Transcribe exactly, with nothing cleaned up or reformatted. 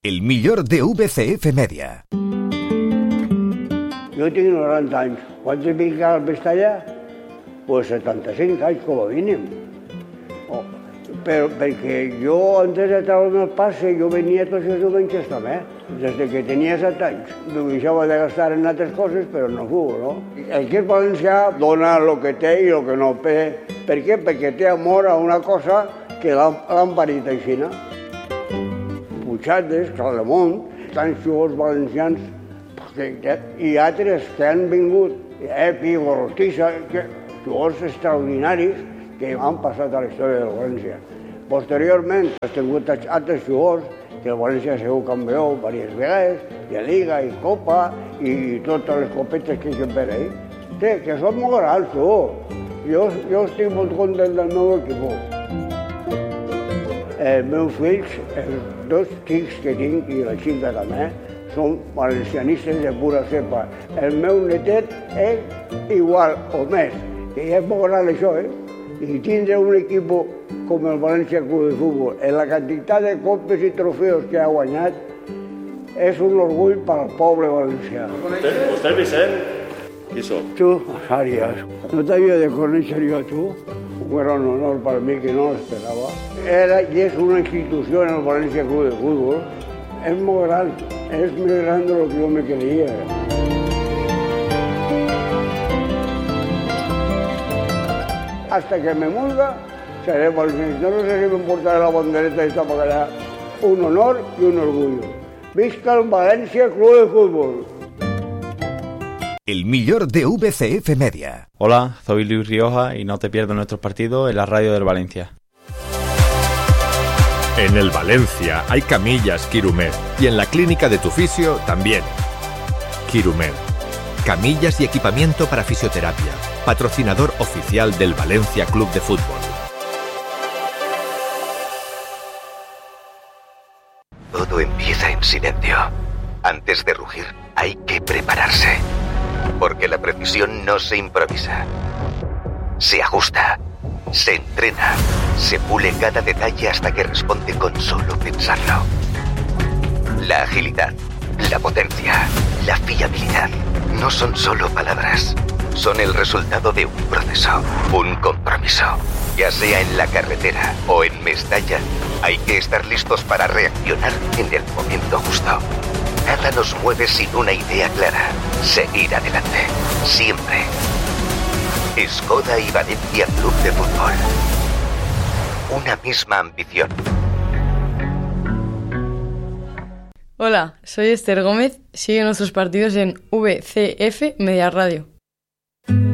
El millor de V C F Media. Jo tinc noranta anys. Quants vinc al Vestalla? Pues setanta-cinc anys, com a mínim. Oh, però perquè jo, antes de treure el passe, jo venia tots els diumenges també. Des que tenia set anys. M'ho deixava de gastar en altres coses, però no futbol, no? El que és valencià dona el que té i el que no té. Per què? Perquè té amor a una cosa que l'han parit així, no? Puigades, Caldemont, tants jugadors valencians i altres que han vingut, Epi, Gorostissa, jugadors extraordinaris que han passat a la història del València. Posteriorment, has tingut altres jugadors que el València ha sigut campió diverses vegades, de Liga i Copa i totes les copetes que hi per ahí. Sí, que són molt grans, tu. Jo, jo estic molt content del meu equip. Els meus fills, els dos xics que tinc i la xica també, són valencianistes de pura cepa. El meu netet és igual o més, que ja és molt gran això, eh? I tindre un equip com el València Club de Futbol, en la quantitat de copes i trofeus que ha guanyat, és un orgull per al poble valencià. Vostè, vostè Vicent, qui sóc? Tu, Arias, no t'havia de conèixer jo, tu? Era un honor per mi que no l'esperava. Era i és una institució en el València Club de Futbol. És molt gran, és més gran de lo que jo me creia. Hasta que me muda, seré valencià. No sé si m'emportaré la bandereta esta para allá. Un honor y un orgullo. Visca el Valencia Club de Fútbol. El millor de V C F Media. Hola, soy Luis Rioja y no te pierdas nuestros partidos en la radio del Valencia. En el Valencia hay camillas Quirumed y en la clínica de tu fisio también. Quirumed. Camillas y equipamiento para fisioterapia. Patrocinador oficial del Valencia Club de Fútbol. Todo empieza en silencio. Antes de rugir, hay que prepararse. Porque la precisión no se improvisa. Se ajusta, se entrena, se pule cada detalle hasta que responde con solo pensarlo. La agilidad, la potencia, la fiabilidad no son solo palabras. Son el resultado de un proceso, un compromiso. Ya sea en la carretera o en Mestalla, hay que estar listos para reaccionar en el momento justo. Nada nos mueve sin una idea clara. Seguir adelante. Siempre. Skoda y Valencia Club de Fútbol. Una misma ambición. Hola, soy Esther Gómez. Sigue nuestros partidos en V C F Media Radio.